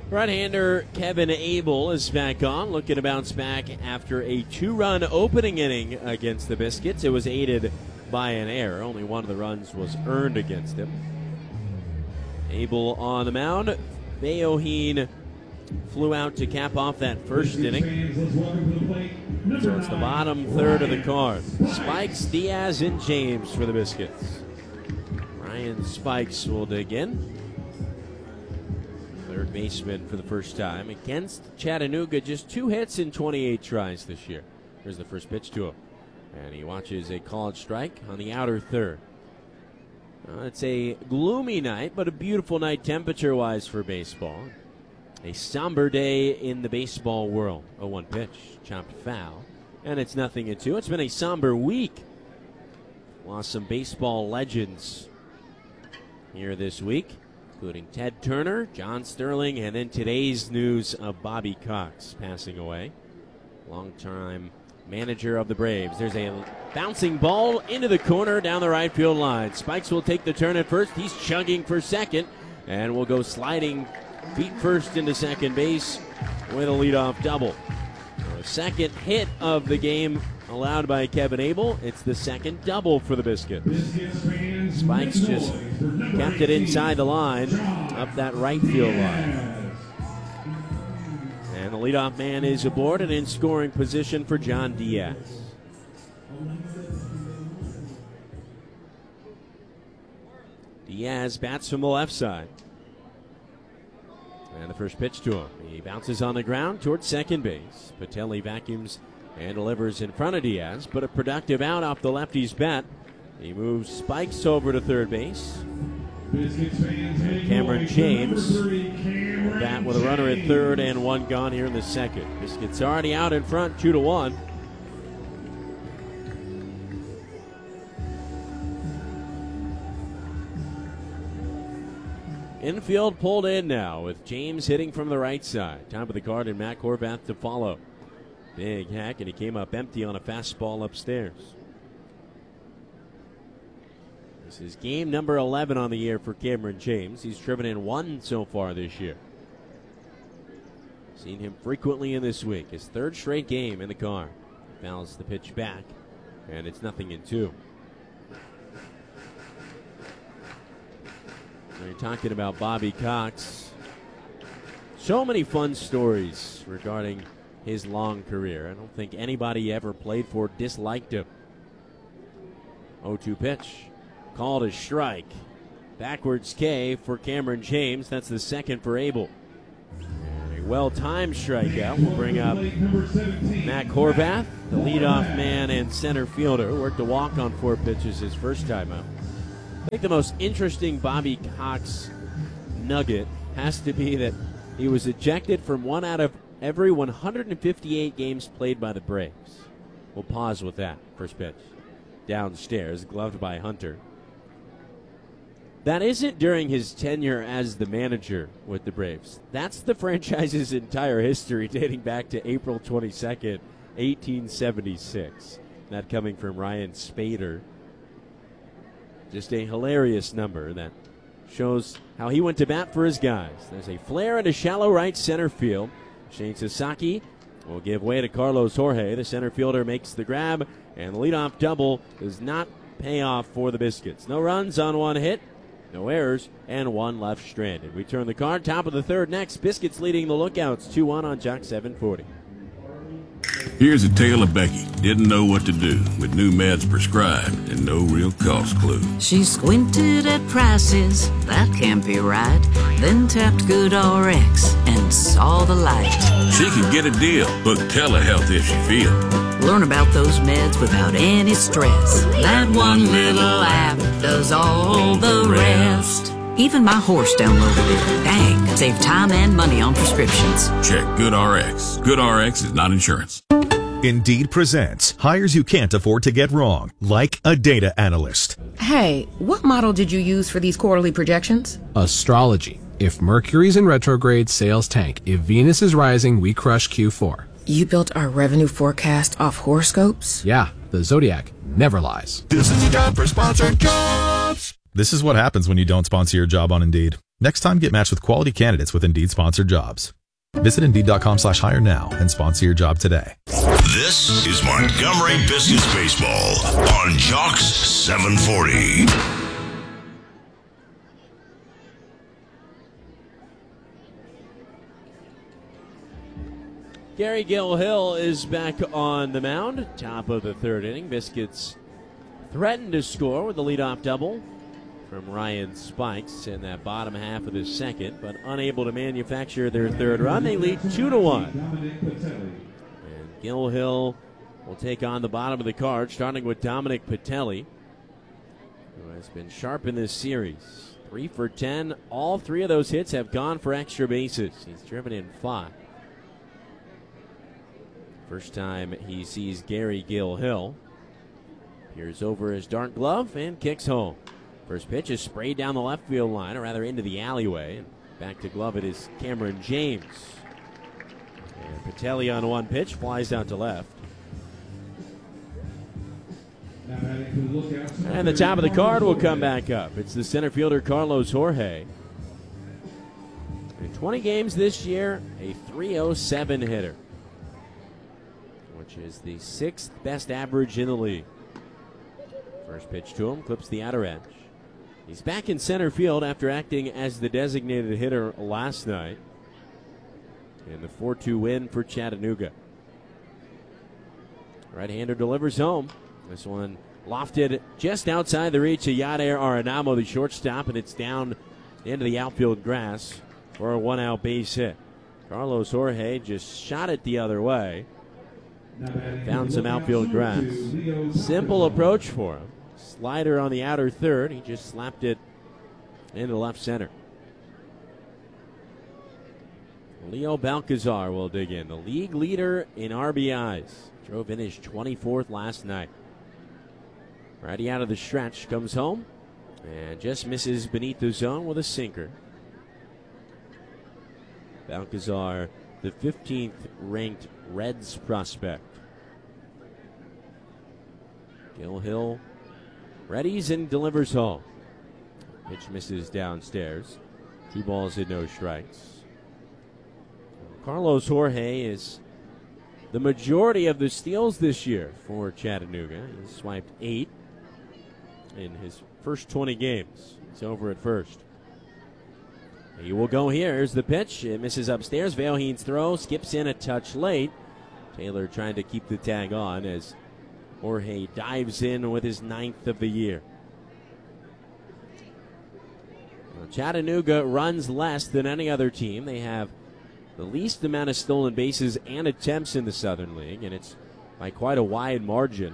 Right-hander Kevin Abel is back on, looking to bounce back after a 2-run opening inning against the Biscuits. It was aided by an error. Only one of the runs was earned against him. Abel on the mound. Beoheen flew out to cap off that first inning. So it's the bottom third of the card. Spikes, Diaz, and James for the Biscuits. Ryan Spikes will dig in. Third baseman for the first time against Chattanooga. Just 2 hits in 28 tries this year. Here's the first pitch to him. And he watches a called strike on the outer third. It's a gloomy night, but a beautiful night temperature-wise for baseball. A somber day in the baseball world. 0-1 pitch, chopped foul. And it's 0-2. It's been a somber week. Lost some baseball legends here this week, including Ted Turner, John Sterling, and then today's news of Bobby Cox passing away. Longtime manager of the Braves. There's a bouncing ball into the corner down the right field line. Spikes will take the turn at first. He's chugging for second and will go sliding feet first into second base with a leadoff double. The second hit of the game allowed by Kevin Abel. It's the second double for the Biscuits. Spikes just kept it inside the line, up that right field line. And the leadoff man is aboard and in scoring position for John Diaz. Diaz bats from the left side. And the first pitch to him. He bounces on the ground towards second base. Patelli vacuums and delivers in front of Diaz, but a productive out off the lefty's bat. He moves Spikes over to third base. And Cameron James will bat with a runner at third and one gone here in the second. Biscuits already out in front, 2-1. Infield pulled in now with James hitting from the right side. Top of the card and Matt Horvath to follow. Big hack, and he came up empty on a fastball upstairs. This is game number 11 on the year for Cameron James. He's driven in 1 so far this year. Seen him frequently in this week. His third straight game in the car. Fouls the pitch back, and it's 0-2. You're talking about Bobby Cox. So many fun stories regarding his long career. I don't think anybody he ever played for disliked him. 0-2 pitch. Called a strike. Backwards K for Cameron James. That's the second for Abel. And a well-timed strikeout will bring up Matt Horvath, the leadoff man and center fielder. Worked a walk on 4 pitches his first time out. I think the most interesting Bobby Cox nugget has to be that he was ejected from 1 out of every 158 games played by the Braves. We'll pause with that. First pitch. Downstairs, gloved by Hunter. That isn't during his tenure as the manager with the Braves. That's the franchise's entire history dating back to April 22nd, 1876. That coming from Ryan Spader. Just a hilarious number that shows how he went to bat for his guys. There's a flare into shallow right center field. Shane Sasaki will give way to Carlos Jorge. The center fielder makes the grab, and the leadoff double does not pay off for the Biscuits. No runs on 1 hit, no errors, and 1 left stranded. We turn the card. Top of the third next. Biscuits leading the Lookouts 2-1 on Jock 740. Here's a tale of Becky. Didn't know what to do with new meds prescribed and no real cost clue. She squinted at prices, that can't be right. Then tapped GoodRx and saw the light. She could get a deal. Book telehealth if she feel. Learn about those meds without any stress. That one little app does all the rest. Even my horse downloaded it. Dang, save time and money on prescriptions. Check GoodRx. GoodRx is not insurance. Indeed presents hires you can't afford to get wrong, like a data analyst. Hey, what model did you use for these quarterly projections? Astrology. If Mercury's in retrograde, sales tank. If Venus is rising, we crush Q4. You built our revenue forecast off horoscopes? Yeah, the Zodiac never lies. This is your job for sponsored jobs. This is what happens when you don't sponsor your job on Indeed. Next time, get matched with quality candidates with Indeed sponsored jobs. Visit Indeed.com/hire now and sponsor your job today. This is Montgomery Business Baseball on Jocks 740. Gary Gilhill is back on the mound, top of the third inning. Biscuits threatened to score with the leadoff double from Ryan Spikes in that bottom half of the second, but unable to manufacture their third run. They lead 2-1. And Gilhill will take on the bottom of the card, starting with Dominic Patelli, who has been sharp in this series. 3 for 10. All 3 of those hits have gone for extra bases. He's driven in 5. First time he sees Gary Gilhill. Peers over his dark glove and kicks home. First pitch is sprayed down the left field line, or rather into the alleyway. And back to glove it is Cameron James. And Patelli on one pitch flies out to left. And the top of the card will come back up. It's the center fielder Carlos Jorge. In 20 games this year, a .307 hitter, which is the 6th best average in the league. First pitch to him, clips the outer edge. He's back in center field after acting as the designated hitter last night in the 4-2 win for Chattanooga. Right-hander delivers home. This one lofted just outside the reach of Yadier Arenamo, the shortstop, and it's down into the outfield grass for a 1-out base hit. Carlos Jorge just shot it the other way. Found some outfield grass. Simple approach for him. Slider on the outer third. He just slapped it into left center. Leo Balcazar will dig in. The league leader in RBIs. Drove in his 24th last night. Righty out of the stretch. Comes home and just misses beneath the zone with a sinker. Balcazar, the 15th ranked Reds prospect. Gilhill readies and delivers home. Pitch misses downstairs. 2 balls and no strikes. Carlos Jorge is the majority of the steals this year for Chattanooga. He's swiped 8 in his first 20 games. He's over at first. He will go here. Here's the pitch. It misses upstairs. Valheen's throw skips in a touch late. Taylor trying to keep the tag on as Jorge dives in with his 9th of the year. Well, Chattanooga runs less than any other team. They have the least amount of stolen bases and attempts in the Southern League, and it's by quite a wide margin.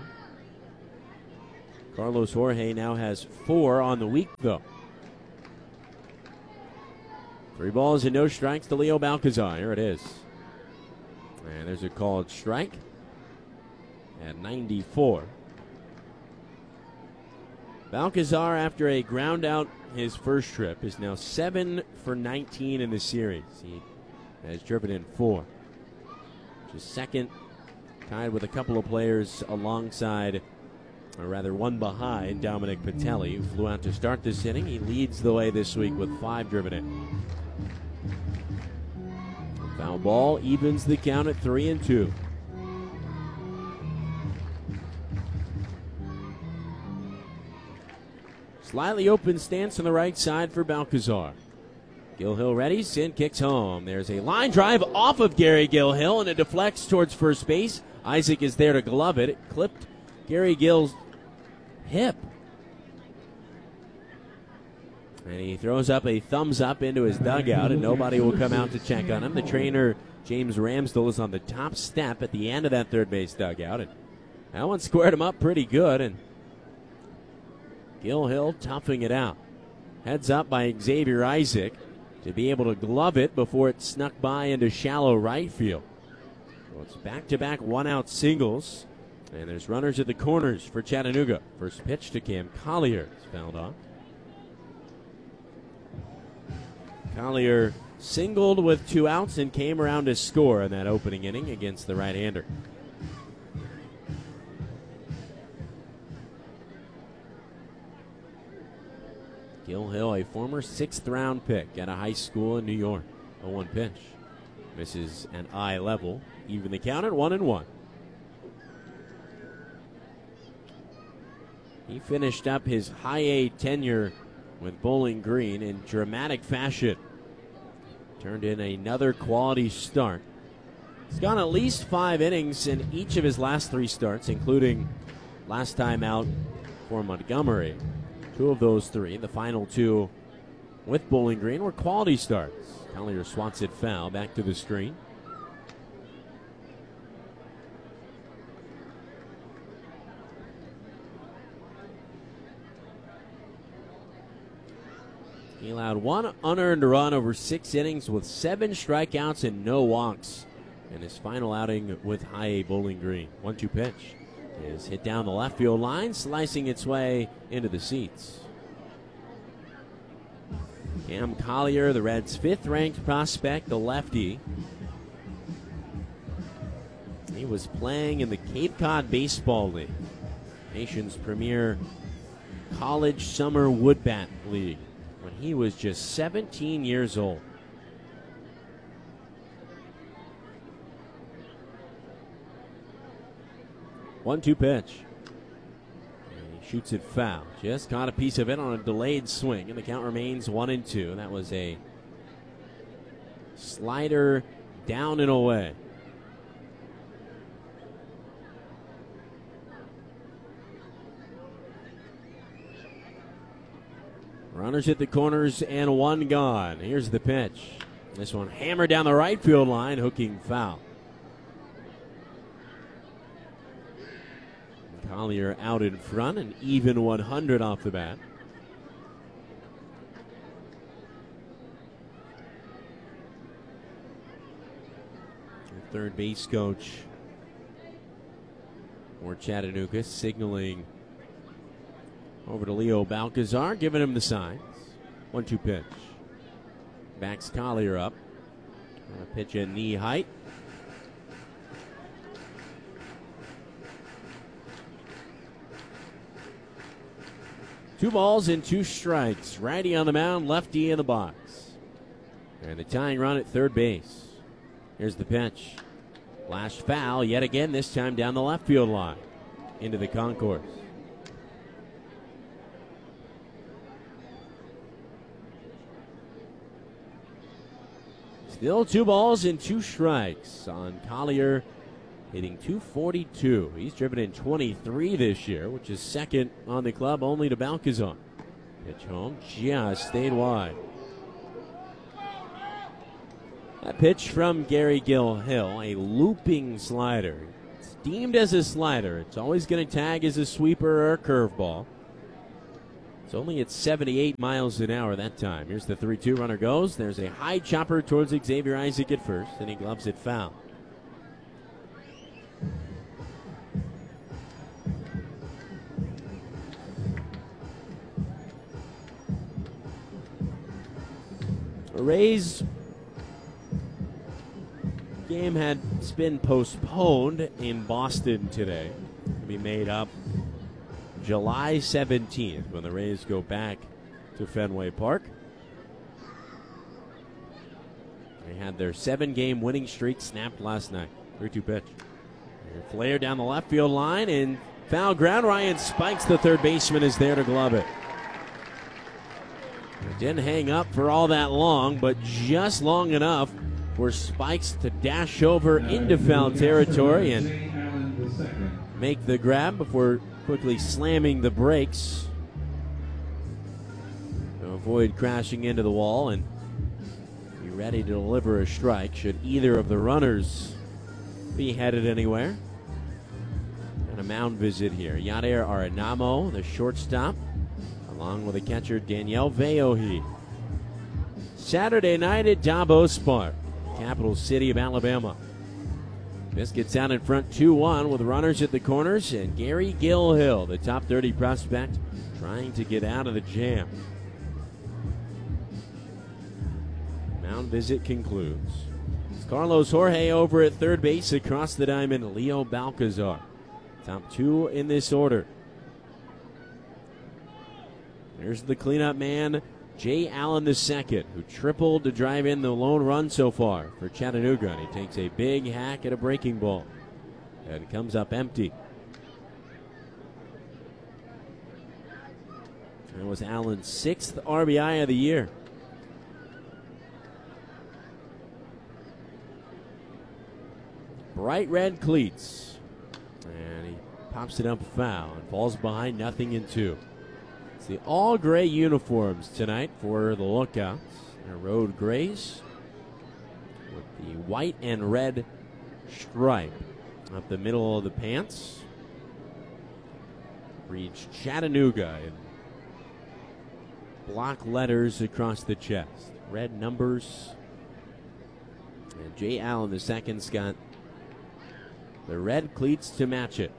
Carlos Jorge now has 4 on the week, though. 3 balls and no strikes to Leo Balcazar. Here it is. And there's a called strike at 94. Balcazar, after a ground out his first trip, is now 7 for 19 in the series. He has driven in 4. Which is second, tied with a couple of players alongside, or rather one behind, Dominic Patelli, who flew out to start this inning. He leads the way this week with 5 driven in. Foul ball evens the count at 3-2. Slightly open stance on the right side for Balcazar. Gilhill readies and kicks home. There's a line drive off of Gary Gilhill, and it deflects towards first base. Isaac is there to glove it. It clipped Gary Gill's hip. And he throws up a thumbs up into his dugout, and nobody will come out to check on him. The trainer, James Ramsdell, is on the top step at the end of that third base dugout. And that one squared him up pretty good, and Gilhill toughing it out. Heads up by Xavier Isaac to be able to glove it before it snuck by into shallow right field. So it's back-to-back one-out singles, and there's runners at the corners for Chattanooga. First pitch to Cam Collier is fouled off. Collier singled with 2 outs and came around to score in that opening inning against the right-hander. Gil Hill, a former 6th-round pick at a high school in New York. 0-1 pitch. Misses an eye level. Even the count at 1-1. He finished up his high A tenure with Bowling Green in dramatic fashion. Turned in another quality start. He's gone at least 5 innings in each of his last 3 starts, including last time out for Montgomery. 2 of those 3, the final 2 with Bowling Green, were quality starts. Collier swats it foul back to the screen. He allowed 1 unearned run over 6 innings with 7 strikeouts and no walks in his final outing with High A Bowling Green. 1-2 pitch is hit down the left field line, slicing its way into the seats. Cam Collier, the Reds' 5th-ranked prospect, the lefty. He was playing in the Cape Cod Baseball League, nation's premier college summer woodbat league, when he was just 17 years old. One-two pitch. And he shoots it foul. Just caught a piece of it on a delayed swing, and the count remains 1-2. That was a slider down and away. Runners at the corners and 1 gone. Here's the pitch. This one hammered down the right field line, hooking foul. Collier out in front, an even 100 off the bat. The third base coach for Chattanooga signaling over to Leo Balcazar, giving him the signs. 1-2 pitch. Backs Collier up. A pitch at knee height. Two balls and 2 strikes. Righty on the mound, lefty in the box. And the tying run at third base. Here's the pitch. Flash foul yet again, this time down the left field line into the concourse. Still 2 balls and 2 strikes on Collier, hitting .242. He's driven in 23 this year, which is second on the club, only to Balcazar. Pitch home, just stayed wide. That pitch from Gary Gil Hill, a looping slider. It's deemed as a slider. It's always going to tag as a sweeper or a curveball. It's only at 78 miles an hour that time. Here's the 3-2 runner goes. There's a high chopper towards Xavier Isaac at first, and he gloves it foul. The Rays game had been postponed in Boston today to be made up July 17th when the Rays go back to Fenway Park. They had their 7-game winning streak snapped last night. 3-2 pitch. Flair down the left field line and foul ground. Ryan Spikes, the third baseman, is there to glove it. It didn't hang up for all that long, but just long enough for Spikes to dash over into foul territory and make the grab before quickly slamming the brakes to avoid crashing into the wall and be ready to deliver a strike should either of the runners be headed anywhere. And a mound visit here. Yadier Arenamo, the shortstop, along with the catcher Danielle Veohi. Saturday night at Davos Park, capital city of Alabama. This gets out in front 2-1 with runners at the corners and Gary Gil Hill, the top 30 prospect, trying to get out of the jam. Mound visit concludes. It's Carlos Jorge over at third base. Across the diamond, Leo Balcazar. Top 2 in this order. Here's the cleanup man, Jay Allen II, who tripled to drive in the lone run so far for Chattanooga. And he takes a big hack at a breaking ball and comes up empty. That was Allen's 6th RBI of the year. Bright red cleats. And he pops it up foul and falls behind 0-2. It's the all-gray uniforms tonight for the Lookouts. Their road grays with the white and red stripe up the middle of the pants. Reads Chattanooga in block letters across the chest. Red numbers. And Jay Allen II's got the red cleats to match it.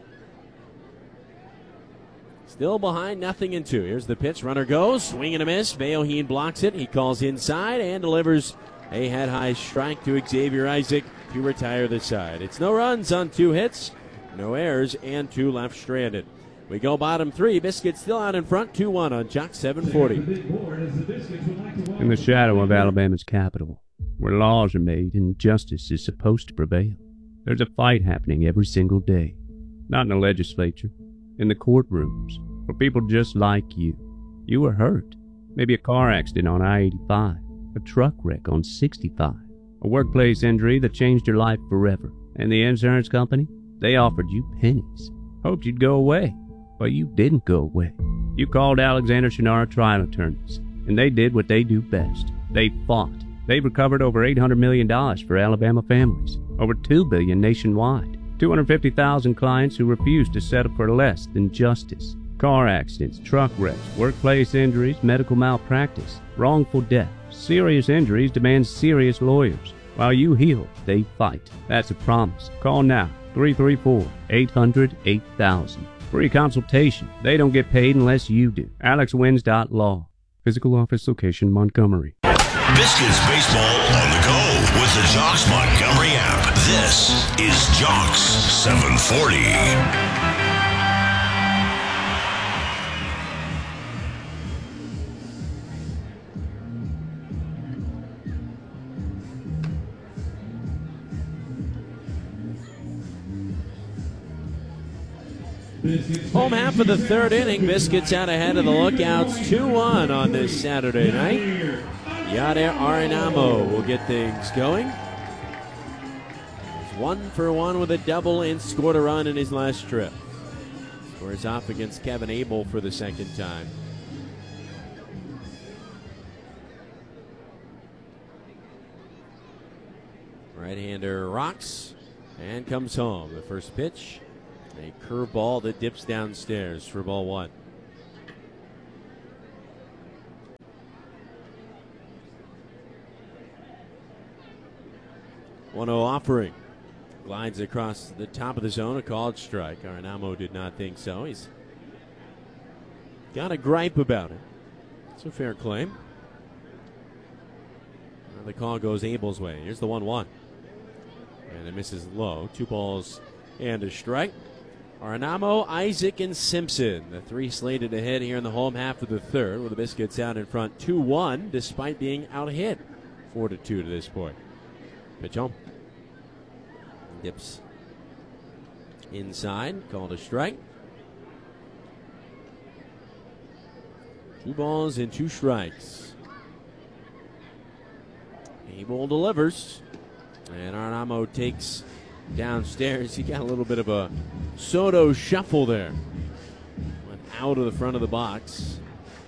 Still behind 0-2. Here's the pitch. Runner goes. Swing and a miss. Beoheen blocks it. He calls inside and delivers a head-high strike to Xavier Isaac to retire the side. It's no runs on 2 hits, no errors, and 2 left stranded. We go bottom 3. Biscuits still out in front, 2-1 on Jock 740. In the shadow of Alabama's capital, where laws are made and justice is supposed to prevail, there's a fight happening every single day. Not in the legislature, in the courtrooms, for people just like you. You were hurt. Maybe a car accident on I-85, a truck wreck on 65, a workplace injury that changed your life forever. And the insurance company, they offered you pennies. Hoped you'd go away. But you didn't go away. You called Alexander Shannara Trial Attorneys, and they did what they do best. They fought. They've recovered over $800 million for Alabama families, over $2 billion nationwide, 250,000 clients who refused to settle for less than justice. Car accidents, truck wrecks, workplace injuries, medical malpractice, wrongful death, serious injuries demand serious lawyers. While you heal, they fight. That's a promise. Call now, 334-800-8000. Free consultation. They don't get paid unless you do. AlexWins.law. Physical office location, Montgomery. Biscuits baseball on the go with the Jocks Montgomery app. This is Jocks 740. Home half of the 3rd inning. Biscuits out ahead of the Lookouts 2-1 on this Saturday night. Yadier Arenamo will get things going. He's 1 for 1 with a double and scored a run in his last trip. Scores off against Kevin Abel for the 2nd time. Right-hander rocks and comes home. The first pitch, a curveball that dips downstairs for ball 1. 1-0 offering. Glides across the top of the zone, a called strike. Arenamo did not think so. He's got a gripe about it. It's a fair claim. The call goes Abel's way. Here's the 1-1. And it misses low. 2 balls and a strike. Arenamo, Isaac, and Simpson. The 3 slated ahead here in the home half of the 3rd, with the Biscuits out in front 2-1, despite being out hit 4-2 to this point. Pitch home. Dips inside, called a strike. 2 balls and 2 strikes. Abel delivers, and Arenamo takes downstairs. He got a little bit of a Soto shuffle there. Went out of the front of the box.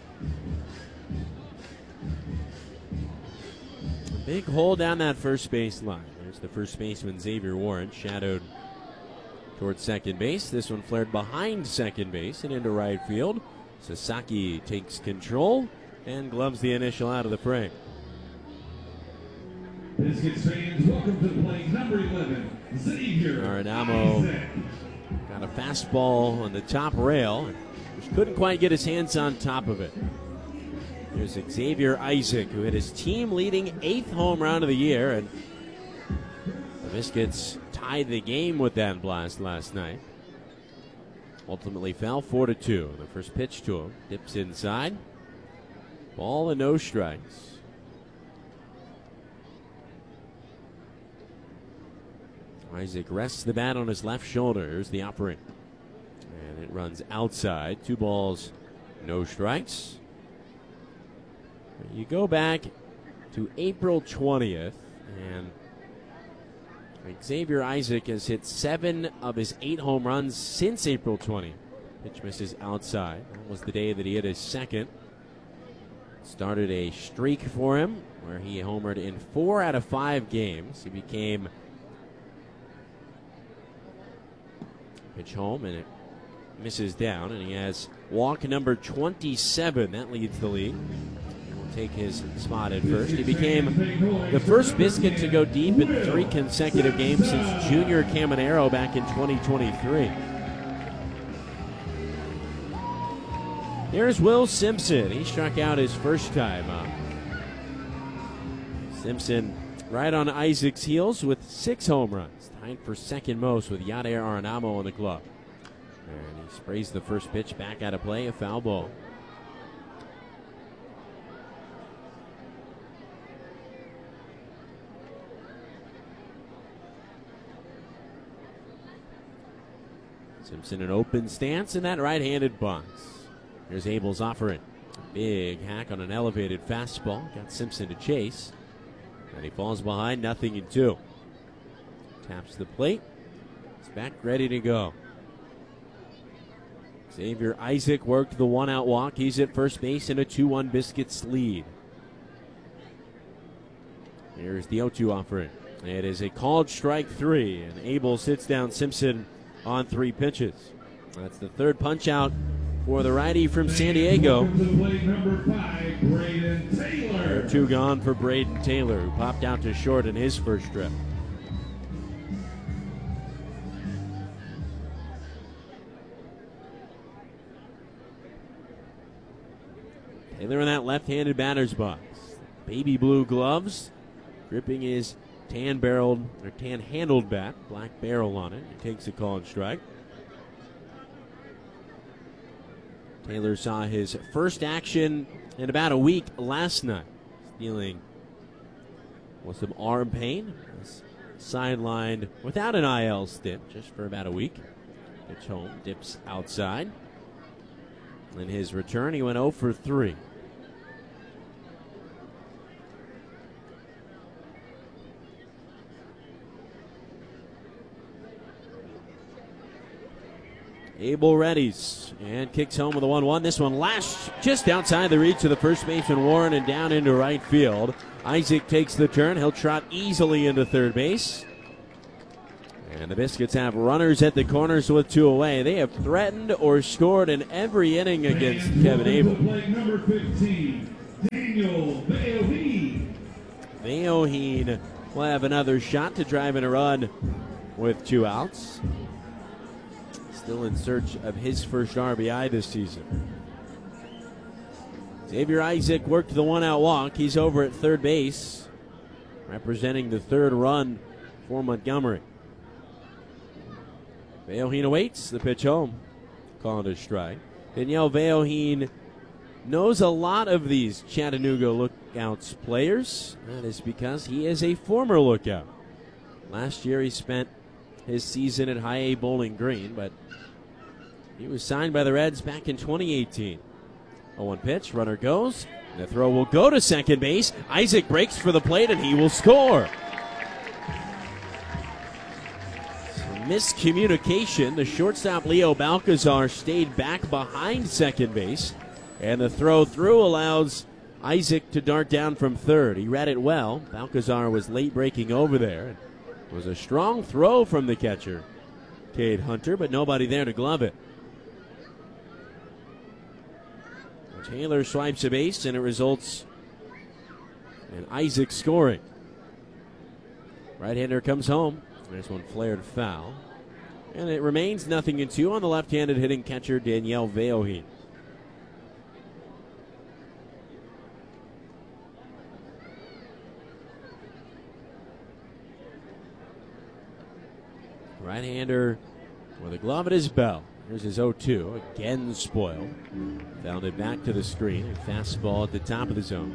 A big hole down that first base line. There's the first baseman, Xavier Warren, shadowed towards second base. This one flared behind second base and into right field. Sasaki takes control and gloves the initial out of the frame. Biscuits fans, welcome to the plate, number 11, Xavier. Arenamo got a fastball on the top rail, which couldn't quite get his hands on top of it. There's Xavier Isaac, who hit his team-leading 8th home run of the year, and the Biscuits tied the game with that blast last night. Ultimately fell 4-2. The first pitch to him dips inside. Ball and no strikes. Isaac rests the bat on his left shoulder. Here's the offering. And it runs outside. 2 balls, no strikes. You go back to April 20th, and Xavier Isaac has hit 7 of his 8 home runs since April 20th. Pitch misses outside. That was the day that he hit his second. Started a streak for him where he homered in 4 out of 5 games. He became pitch home, and it misses down, and he has walk number 27. That leads the league. He will take his spot at first. He became the first Biscuit to go deep in 3 consecutive games since Junior Caminero back in 2023. Here's Will Simpson. He struck out his first time up. Simpson right on Isaac's heels with 6 home runs, tied for second most with Yadier Arenamo in the club. And he sprays the first pitch back out of play, a foul ball. Simpson an open stance in that right-handed box. Here's Abel's offering. Big hack on an elevated fastball. Got Simpson to chase. And he falls behind, 0-2. Taps the plate. He's back ready to go. Xavier Isaac worked the 1-out walk. He's at first base in a 2-1 Biscuits lead. Here's the 0-2 offering. It is a called strike 3, and Abel sits down Simpson on 3 pitches. That's the third punch out for the righty from San Diego. Number 5, Braden Taylor. 2 gone for Braden Taylor, who popped out to short in his first trip. Taylor in that left-handed batter's box. Baby blue gloves, gripping his tan-handled bat, black barrel on it. He takes a called strike. Taylor saw his first action in about a week last night, dealing with some arm pain. Was sidelined without an IL stint just for about a week. Pitch home, dips outside. In his return, he went 0 for 3. Abel readies and kicks home with a 1-1. This one lashed just outside the reach of the first baseman Warren and down into right field. Isaac takes the turn. He'll trot easily into third base. And the Biscuits have runners at the corners with 2 away. They have threatened or scored in every inning against Kevin Abel. Number 15, Daniel Veoheen. Veoheen will have another shot to drive in a run with 2 outs. Still in search of his first RBI this season. Xavier Isaac worked the 1-out walk. He's over at third base, representing the 3rd run for Montgomery. Veoheen awaits the pitch home. Called a strike. Daniel Veoheen knows a lot of these Chattanooga Lookouts players. That is because he is a former Lookout. Last year he spent his season at High A Bowling Green, but he was signed by the Reds back in 2018. 0-1 pitch, runner goes. The throw will go to second base. Isaac breaks for the plate, and he will score. Some miscommunication. The shortstop, Leo Balcazar, stayed back behind second base, and the throw through allows Isaac to dart down from third. He read it well. Balcazar was late breaking over there. It was a strong throw from the catcher, Cade Hunter, but nobody there to glove it. Taylor swipes a base, and it results in Isaac scoring. Right-hander comes home. There's one flared foul. And it remains 0-2 on the left-handed hitting catcher, Daniel Veoheen. Right-hander with a glove at his belt. Here's his 0-2, again spoiled. Found it back to the screen, and fastball at the top of the zone.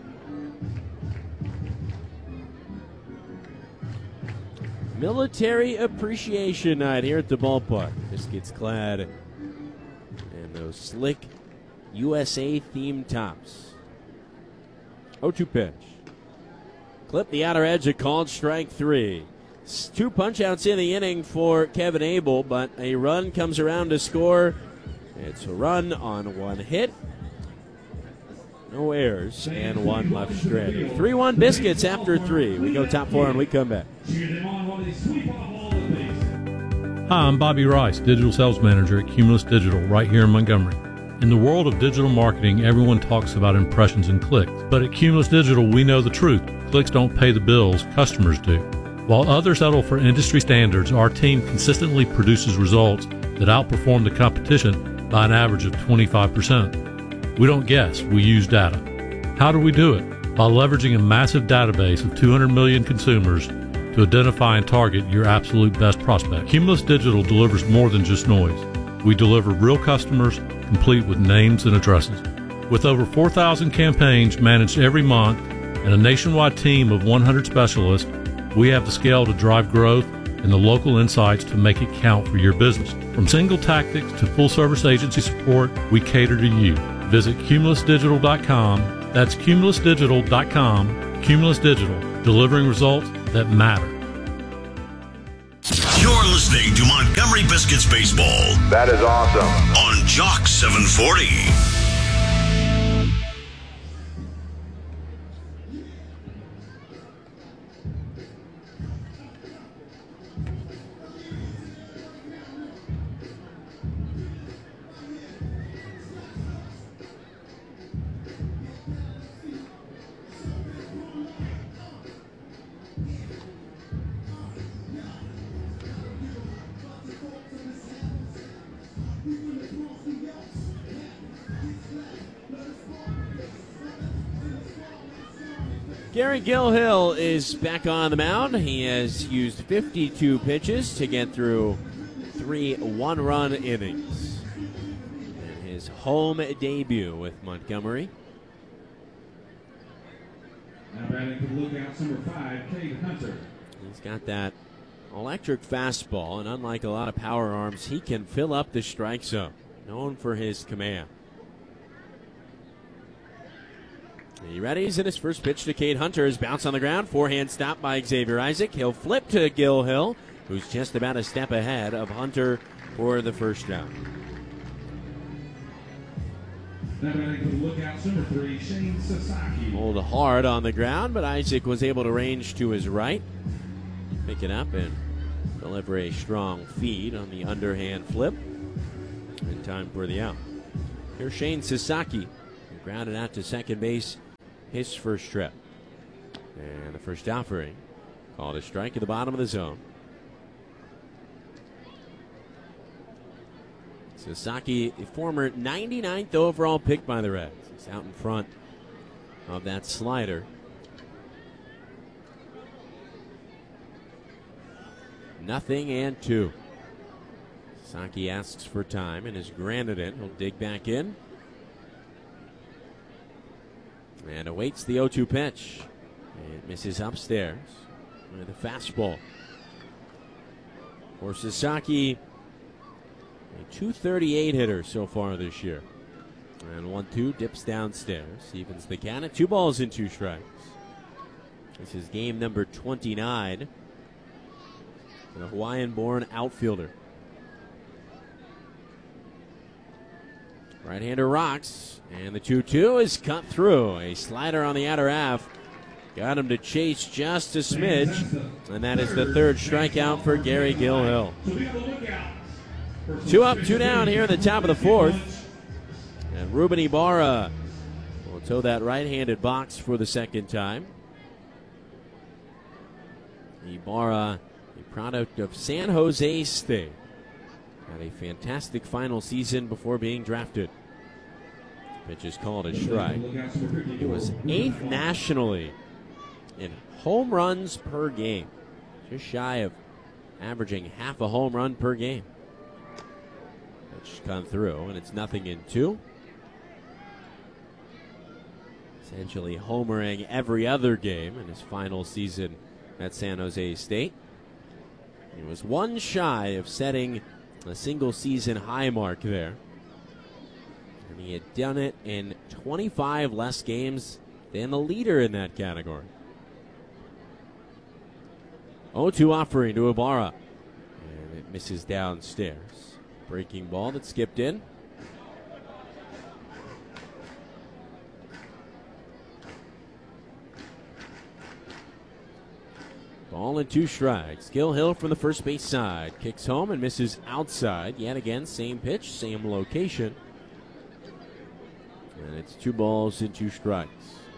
Military Appreciation Night here at the ballpark. Biscuits clad in those slick USA-themed tops. 0-2 pitch. Clip the outer edge, a called strike 3. 2 punch-outs in the inning for Kevin Abel, but a run comes around to score. It's a run on 1 hit. No errors, and 1 left stranded. 3-1 Biscuits after 3. We go top 4 and we come back. Hi, I'm Bobby Rice, Digital Sales Manager at Cumulus Digital right here in Montgomery. In the world of digital marketing, everyone talks about impressions and clicks. But at Cumulus Digital, we know the truth. Clicks don't pay the bills, customers do. While others settle for industry standards, our team consistently produces results that outperform the competition by an average of 25%. We don't guess, we use data. How do we do it? By leveraging a massive database of 200 million consumers to identify and target your absolute best prospect. Cumulus Digital delivers more than just noise. We deliver real customers, complete with names and addresses. With over 4,000 campaigns managed every month and a nationwide team of 100 specialists, we have the scale to drive growth and the local insights to make it count for your business. From single tactics to full-service agency support, we cater to you. Visit cumulusdigital.com. That's cumulusdigital.com. Cumulus Digital, delivering results that matter. You're listening to Montgomery Biscuits Baseball. That is awesome. On Jock 740. Gary Gilhill is back on the mound. He has used 52 pitches to get through 3 one-run innings in his home debut with Montgomery. Now batting to the lookout, number 5, Cade Hunter. He's got that electric fastball, and unlike a lot of power arms, he can fill up the strike zone, known for his command. He readies in his first pitch to Cade Hunter. His bounce on the ground. Forehand stop by Xavier Isaac. He'll flip to Gilhill, who's just about a step ahead of Hunter for the first down. Now batting to the lookout, number 3, Shane Sasaki. Hold hard on the ground, but Isaac was able to range to his right, pick it up and deliver a strong feed on the underhand flip in time for the out. Here's Shane Sasaki, who grounded out to second base his first trip. And the first offering called a strike at the bottom of the zone. Sasaki, the former 99th overall pick by the Reds. He's out in front of that slider. Nothing and 2. Sasaki asks for time and is granted it. He'll dig back in. And awaits the 0-2 pitch. It misses upstairs with a fastball. For Sasaki, a 238 hitter so far this year. And 1-2 dips downstairs. Evens the count at 2 balls and 2 strikes. This is game number 29 for the Hawaiian-born outfielder. Right-hander rocks, and the 2-2 is cut through. A slider on the outer half. Got him to chase just a smidge, and that is the third strikeout for Gary Gilhill. 2 up, 2 down here at the top of the 4th. And Ruben Ibarra will toe that right-handed box for the second time. Ibarra, a product of San Jose State. Had a fantastic final season before being drafted. Pitch is called a strike. He was 8th nationally in home runs per game. Just shy of averaging half a home run per game. which come through, and it's 0-2. Essentially homering every other game in his final season at San Jose State. He was one shy of setting a single season high mark there. And he had done it in 25 less games than the leader in that category. 0-2 offering to Ibarra. And it misses downstairs. Breaking ball that skipped in. Ball and 2 strikes. Gil Hill from the first base side. Kicks home and misses outside. Yet again, same pitch, same location. And it's 2 balls and 2 strikes.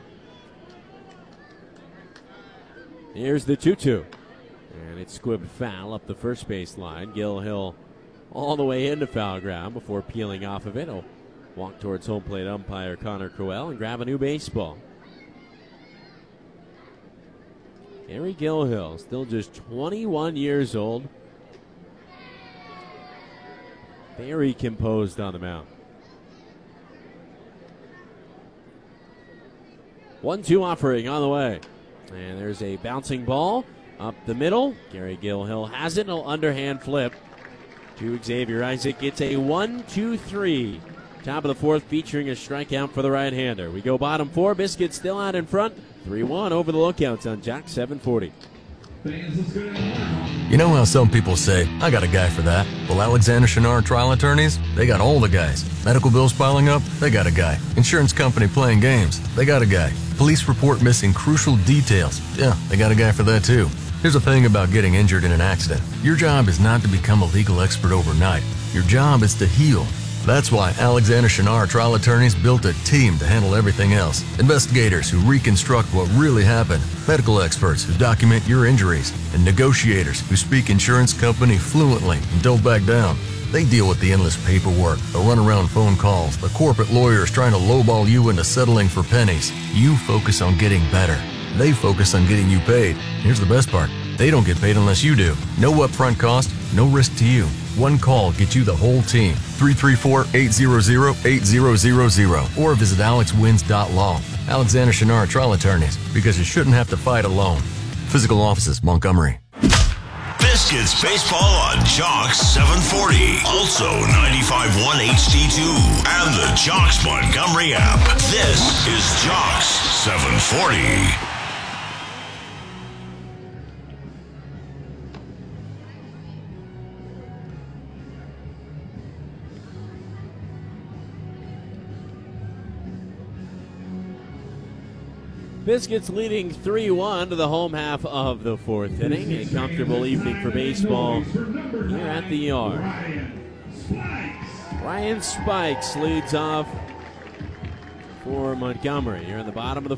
Here's the 2-2. And it's squibbed foul up the first base line. Gil Hill all the way into foul ground before peeling off of it. He'll walk towards home plate umpire Connor Crowell and grab a new baseball. Gary Gilhill, still just 21 years old. Very composed on the mound. 1-2 offering on the way. And there's a bouncing ball up the middle. Gary Gilhill has it. An underhand flip to Xavier Isaac. It's a 1-2-3. Top of the fourth, featuring a strikeout for the right-hander. We go bottom 4. Biscuit still out in front. 3-1 over the Lookouts on Jock 740. You know how some people say, I got a guy for that? Well, Alexander Shinar Trial Attorneys, they got all the guys. Medical bills piling up? They got a guy. Insurance company playing games? They got a guy. Police report missing crucial details? Yeah, they got a guy for that too. Here's the thing about getting injured in an accident. Your job is not to become a legal expert overnight. Your job is to heal. That's why Alexander Shinar Trial Attorneys built a team to handle everything else. Investigators who reconstruct what really happened, medical experts who document your injuries, and negotiators who speak insurance company fluently and don't back down. They deal with the endless paperwork, the runaround phone calls, the corporate lawyers trying to lowball you into settling for pennies. You focus on getting better. They focus on getting you paid. Here's the best part. They don't get paid unless you do. No upfront cost, no risk to you. One call gets you the whole team. 334-800-8000 or visit alexwins.law. Alexander Shinar Trial Attorneys, because you shouldn't have to fight alone. Physical offices, Montgomery. Biscuits baseball on Jocks 740. Also 95.1 HD2 and the Jocks Montgomery app. This is Jocks 740. Biscuits leading 3-1 to the home half of the fourth inning. A comfortable evening for baseball here at the Yard. Ryan Spikes leads off for Montgomery. Here in the bottom of the